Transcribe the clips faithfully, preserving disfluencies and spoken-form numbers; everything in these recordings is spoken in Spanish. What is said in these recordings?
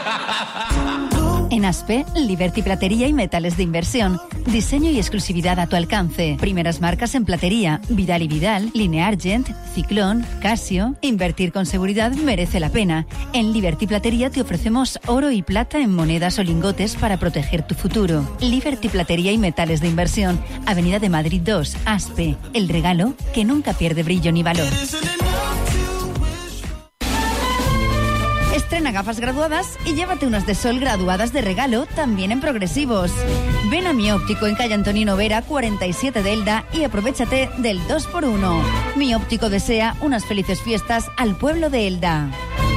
En Aspe, Liberty Platería y Metales de Inversión. Diseño y exclusividad a tu alcance. Primeras marcas en platería. Vidal y Vidal, Lineargent, Ciclón, Casio. Invertir con seguridad merece la pena. En Liberty Platería te ofrecemos oro y plata en monedas o lingotes para proteger tu futuro. Liberty Platería y Metales de Inversión. Avenida de Madrid dos, Aspe. El regalo que nunca pierde brillo ni valor. Estrena gafas graduadas y llévate unas de sol graduadas de regalo, también en progresivos. Ven a Mi Óptico en calle Antonino Vera, cuarenta y siete de Elda, y aprovechate del dos por uno. Mi Óptico desea unas felices fiestas al pueblo de Elda.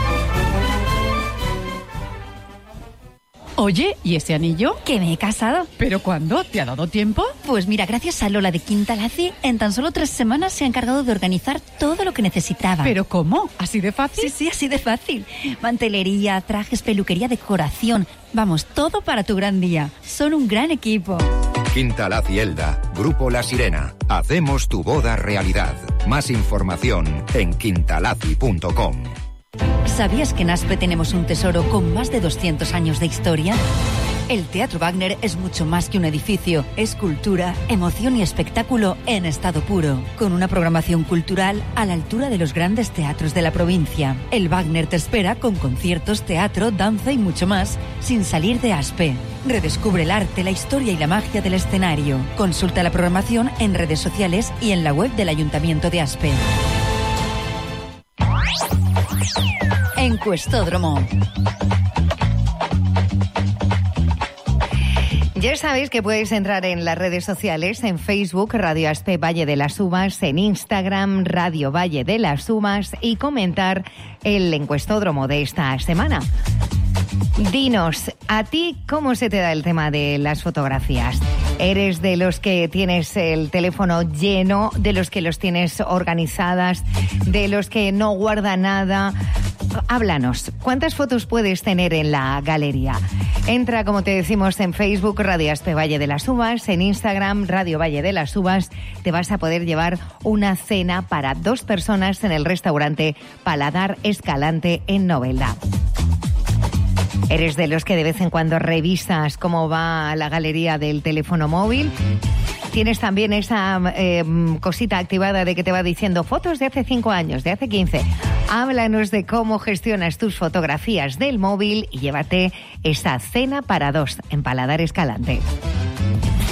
Oye, ¿y ese anillo? Que me he casado. ¿Pero cuándo? ¿Te ha dado tiempo? Pues mira, gracias a Lola de Quintalazzi, en tan solo tres semanas se ha encargado de organizar todo lo que necesitaba. ¿Pero cómo? ¿Así de fácil? Sí, sí, así de fácil. Mantelería, trajes, peluquería, decoración. Vamos, todo para tu gran día. Son un gran equipo. Quintalazzi Elda, Grupo La Sirena. Hacemos tu boda realidad. Más información en quintalazzi punto com. ¿Sabías que en Aspe tenemos un tesoro con más de doscientos años de historia? El Teatro Wagner es mucho más que un edificio. Es cultura, emoción y espectáculo en estado puro, con una programación cultural a la altura de los grandes teatros de la provincia. El Wagner te espera con conciertos, teatro, danza y mucho más, sin salir de Aspe. Redescubre el arte, la historia y la magia del escenario. Consulta la programación en redes sociales y en la web del Ayuntamiento de Aspe. Encuestódromo. Ya sabéis que podéis entrar en las redes sociales, en Facebook, Radio Aspe Valle de las Uvas, en Instagram, Radio Valle de las Uvas, y comentar el encuestódromo de esta semana. Dinos, ¿a ti cómo se te da el tema de las fotografías? ¿Eres de los que tienes el teléfono lleno, de los que los tienes organizadas, de los que no guarda nada? Háblanos, ¿cuántas fotos puedes tener en la galería? Entra, como te decimos, en Facebook, Radio Aspe Valle de las Uvas, en Instagram, Radio Valle de las Uvas. Te vas a poder llevar una cena para dos personas en el restaurante Paladar Escalante en Novelda. ¿Eres de los que de vez en cuando revisas cómo va la galería del teléfono móvil? Tienes también esa eh, cosita activada de que te va diciendo fotos de hace cinco años, de hace quince. Háblanos de cómo gestionas tus fotografías del móvil y llévate esa cena para dos en Paladar Escalante.